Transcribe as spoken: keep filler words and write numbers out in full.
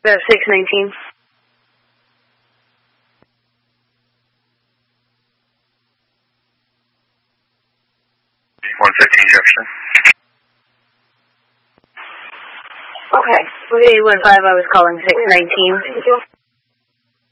Bev six nineteen. one fifteen Jefferson. Okay. eight one five, I was calling six nineteen.